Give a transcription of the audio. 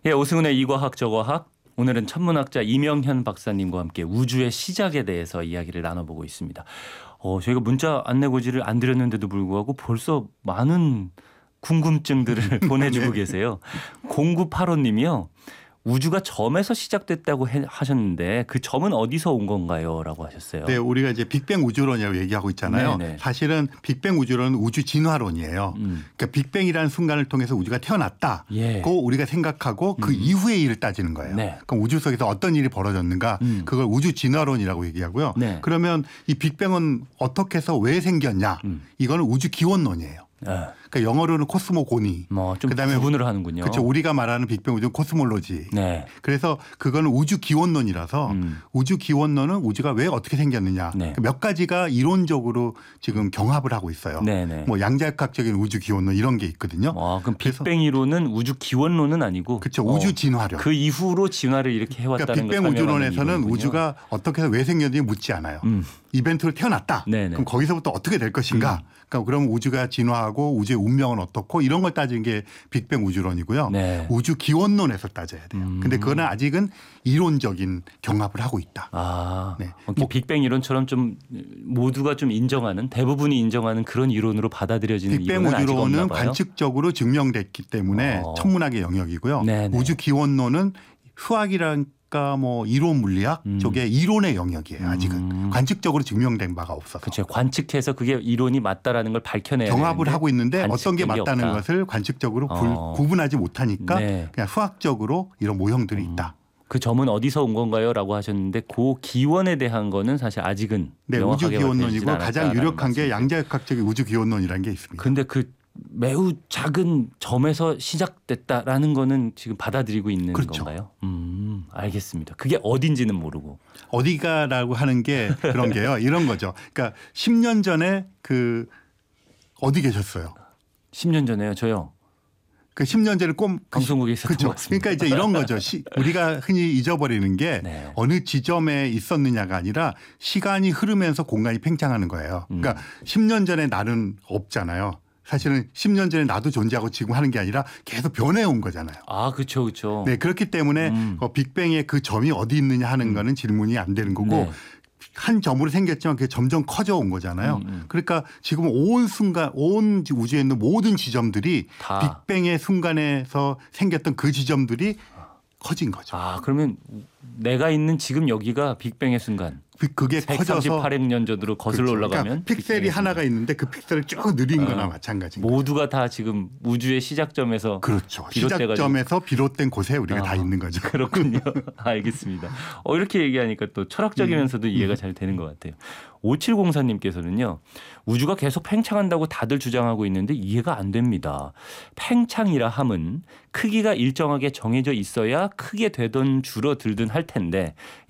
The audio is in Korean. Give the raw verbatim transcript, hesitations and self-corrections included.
예, 오승훈의 이과학 저과학. 오늘은 천문학자 이명현 박사님과 함께 우주의 시작에 대해서 이야기를 나눠보고 있습니다. 어, 저희가 문자 안내고지를 안 드렸는데도 불구하고 벌써 많은 궁금증들을 보내주고 계세요. 공구팔오 님이요. 우주가 점에서 시작됐다고 해, 하셨는데 그 점은 어디서 온 건가요? 라고 하셨어요. 네, 우리가 이제 빅뱅 우주론이라고 얘기하고 있잖아요. 네네. 사실은 빅뱅 우주론은 우주 진화론이에요. 음. 그러니까 빅뱅이라는 순간을 통해서 우주가 태어났다고 예. 우리가 생각하고 그 음. 이후의 일을 따지는 거예요. 네. 그럼 우주 속에서 어떤 일이 벌어졌는가 음. 그걸 우주 진화론이라고 얘기하고요. 네. 그러면 이 빅뱅은 어떻게 해서 왜 생겼냐 음. 이거는 우주 기원론이에요. 네. 그러니까 영어로는 코스모고니. 뭐 좀 그다음에 구분을 하는군요. 그렇죠. 우리가 말하는 빅뱅 우주는 코스몰로지. 네. 그래서 그거는 우주 기원론이라서 음. 우주 기원론은 우주가 왜 어떻게 생겼느냐. 네. 몇 가지가 이론적으로 지금 경합을 하고 있어요. 네네. 뭐 양자역학적인 우주 기원론 이런 게 있거든요. 아, 그럼 빅뱅 이론은 우주 기원론은 아니고. 그렇죠. 우주 어, 진화론. 그 이후로 진화를 이렇게 해왔다는 그러니까 빅뱅 우주론에서는 우주가 어떻게 해서 왜 생겼는지 묻지 않아요. 음. 이벤트로 태어났다. 네네. 그럼 거기서부터 어떻게 될 것인가. 음. 그러니까 그럼 우주가 진화하고 우주의 운명은 어떻고 이런 걸 따지는 게 빅뱅 우주론이고요. 네. 우주 기원론에서 따져야 돼요. 음. 근데 그거는 아직은 이론적인 경합을 하고 있다. 아, 네. 뭐 빅뱅 이론처럼 좀 모두가 좀 인정하는 대부분이 인정하는 그런 이론으로 받아들여지는 빅뱅 우주론은 관측적으로 증명됐기 때문에 어. 천문학의 영역이고요. 네네. 우주 기원론은 수학이란 그러니까 뭐 이론 물리학 음. 저게 이론의 영역이에요. 아직은 음. 관측적으로 증명된 바가 없어서. 그렇죠. 관측해서 그게 이론이 맞다라는 걸 밝혀내야 경합을 하고 있는데 어떤 게 맞다는 없다. 것을 관측적으로 어. 구분하지 못하니까 네. 그냥 수학적으로 이런 모형들이 음. 있다. 그 점은 어디서 온 건가요?라고 하셨는데 그 기원에 대한 거는 사실 아직은 네, 우주 기원론이고 가장 유력한 게 양자역학적인 우주 기원론이라는 게 있습니다. 그런데 그 매우 작은 점에서 시작됐다라는 거는 지금 받아들이고 있는 그렇죠. 건가요? 음, 알겠습니다. 그게 어딘지는 모르고. 어디가라고 하는 게 그런 게요. 이런 거죠. 그러니까 십 년 전에 그 어디 계셨어요? 십 년 전에요. 저요. 그 십 년 전에 꼼 방송국에 있었던 그렇죠. 것 같습니다. 그러니까 이제 이런 거죠. 시, 우리가 흔히 잊어버리는 게 네. 어느 지점에 있었느냐가 아니라 시간이 흐르면서 공간이 팽창하는 거예요. 그러니까 음. 십 년 전에 나는 없잖아요. 사실은 십 년 전에 나도 존재하고 지금 하는 게 아니라 계속 변해온 거잖아요. 아, 그렇죠. 그렇죠. 네, 그렇기 때문에 음. 어, 빅뱅의 그 점이 어디 있느냐 하는 음. 거는 질문이 안 되는 거고 네. 한 점으로 생겼지만 그게 점점 커져 온 거잖아요. 음, 음. 그러니까 지금 온 순간 온 우주에 있는 모든 지점들이 다. 빅뱅의 순간에서 생겼던 그 지점들이 커진 거죠. 아, 그러면 내가 있는 지금 여기가 빅뱅의 순간. 그게 커져서 백삼십팔억 년 전으로 거슬러 그렇죠. 올라가면 그러니까 픽셀이 하나가 있는데 그 픽셀을 쭉 늘린 거나 어, 마찬가지인 모두가 다 지금 우주의 시작점에서 그렇죠. 시작점에서 비롯된 곳에 우리가 어, 다 있는 거죠. 그렇군요. 알겠습니다. 어, 이렇게 얘기하니까 또 철학적이면서도 음. 이해가 잘 되는 것 같아요. 오칠공사 님께서는요. 우주가 계속 팽창한다고 다들 주장하고 있는데 이해가 안 됩니다. 팽창이라 함은 크기가 일정하게 정해져 있어야 크게 되든 줄어들든 할 텐데